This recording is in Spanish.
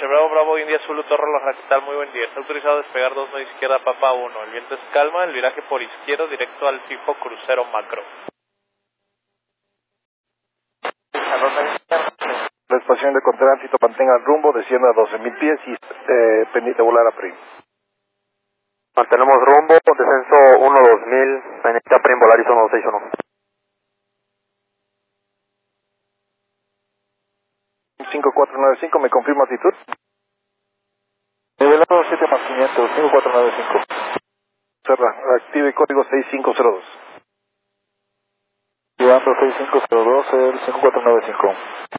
noche, Bravo, Bravo, India, Zulu, Torre, Loja, ¿qué tal? Muy buen día. Está autorizado a despegar 29 izquierda, Papa 1. El viento es calma, el viraje por izquierda, directo al tipo crucero macro. La estación de contránsito mantenga el rumbo, descienda a 12.000 pies y pendiente volar a PRIM. Mantenemos rumbo, descenso 1-2000, pendiente a PRIM, Volaris 1261. 5495, ¿me confirma altitud? Nivelado 7 más 500, 5495. Cerra, active código 6502. Llevando 6502, el 5495.